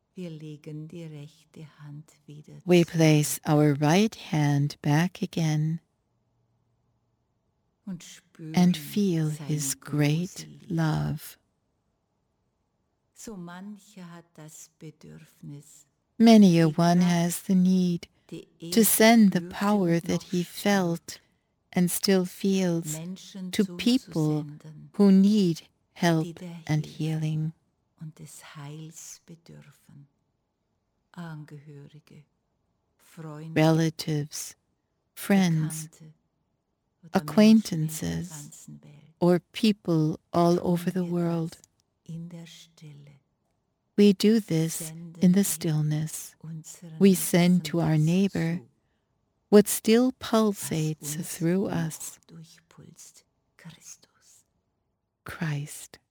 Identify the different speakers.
Speaker 1: Wir legen die rechte Hand wieder
Speaker 2: We
Speaker 1: zurück
Speaker 2: place our right hand back again
Speaker 1: und
Speaker 2: and
Speaker 1: spüren
Speaker 2: feel
Speaker 1: seine
Speaker 2: His
Speaker 1: große
Speaker 2: great
Speaker 1: Liebe.
Speaker 2: love.
Speaker 1: So mancher hat das Bedürfnis,
Speaker 2: Many a
Speaker 1: die
Speaker 2: one has
Speaker 1: Kraft,
Speaker 2: the need
Speaker 1: die
Speaker 2: to send the
Speaker 1: spürte
Speaker 2: power
Speaker 1: und
Speaker 2: that
Speaker 1: noch
Speaker 2: he felt
Speaker 1: spürt,
Speaker 2: and still feels
Speaker 1: Menschen
Speaker 2: to
Speaker 1: zu uns zu
Speaker 2: people
Speaker 1: senden,
Speaker 2: who need
Speaker 1: die
Speaker 2: help
Speaker 1: der
Speaker 2: and
Speaker 1: Hilfe
Speaker 2: healing.
Speaker 1: und des Heils bedürfen. Angehörige, Freunde,
Speaker 2: Relatives, friends,
Speaker 1: Bekannte oder Menschen in der
Speaker 2: acquaintances,
Speaker 1: ganzen Welt.
Speaker 2: or people all over
Speaker 1: Tun
Speaker 2: the
Speaker 1: wir
Speaker 2: world.
Speaker 1: das in der Stille.
Speaker 2: We do this in
Speaker 1: Senden
Speaker 2: the
Speaker 1: wir
Speaker 2: stillness.
Speaker 1: unseren
Speaker 2: We send
Speaker 1: Nächsten
Speaker 2: to our
Speaker 1: das
Speaker 2: neighbor
Speaker 1: zu,
Speaker 2: what still
Speaker 1: was
Speaker 2: pulsates
Speaker 1: uns
Speaker 2: through
Speaker 1: noch
Speaker 2: us,
Speaker 1: durchpulst. Christus.
Speaker 2: Christ.